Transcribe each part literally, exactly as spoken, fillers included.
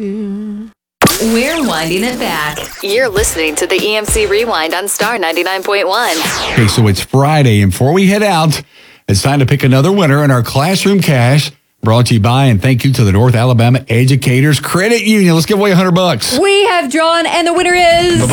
We're winding it back. You're listening to the E M C Rewind on Star ninety-nine point one. Okay, so it's Friday, and before we head out, it's time to pick another winner in our Classroom Cash, brought to you by and thank you to the North Alabama Educators Credit Union. Let's give away one hundred bucks. We have drawn, and the winner is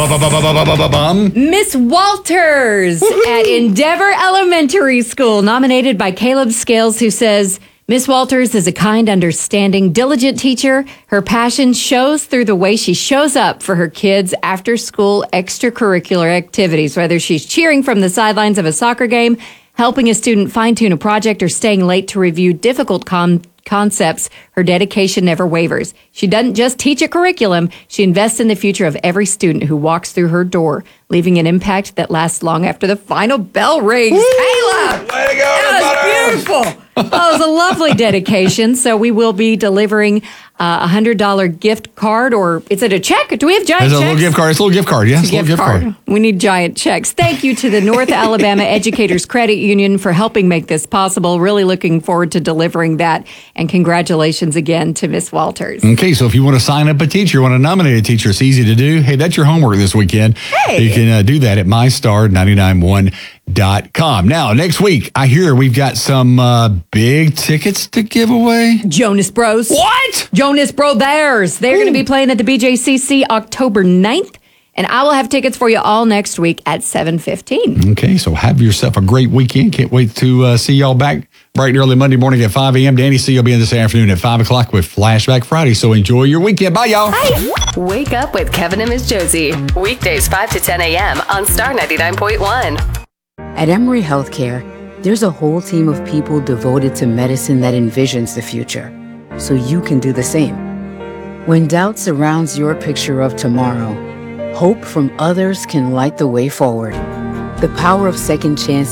Miss Walters at Endeavor Elementary School, nominated by Caleb Scales, who says, Miss Walters is a kind, understanding, diligent teacher. Her passion shows through the way she shows up for her kids' after-school extracurricular activities, whether she's cheering from the sidelines of a soccer game, helping a student fine-tune a project, or staying late to review difficult con- concepts. Her dedication never wavers. She doesn't just teach a curriculum. She invests in the future of every student who walks through her door, leaving an impact that lasts long after the final bell rings. Woo! Kayla! Way to go, That was beautiful. That was a lovely dedication. So we will be delivering uh, a one hundred dollars gift card, or is it a check? Do we have giant It's checks? a little gift card. It's a little gift card. Yes, It's a little gift gift card. card. We need giant checks. Thank you to the North Alabama Educators Credit Union for helping make this possible. Really looking forward to delivering that. And congratulations again to Miss Walters. Okay, so if you want to sign up a teacher, want to nominate a teacher, it's easy to do. Hey, that's your homework this weekend. Hey. You can uh, do that at my star nine nine one dot com. Now, next week, I hear we've got some uh, big tickets to give away. Jonas Bros. What? Jonas Brothers. They're going to be playing at the B J C C October ninth. And I will have tickets for you all next week at seven fifteen. Okay, so have yourself a great weekend. Can't wait to uh, see y'all back bright and early Monday morning at five a.m. Danny C will be in this afternoon at five o'clock with Flashback Friday. So enjoy your weekend. Bye, y'all. Bye. Wake up with Kevin and Miss Josie. Weekdays five to ten a.m. on Star ninety-nine point one. At Emory Healthcare, there's a whole team of people devoted to medicine that envisions the future, so you can do the same. When doubt surrounds your picture of tomorrow, hope from others can light the way forward. The power of second chance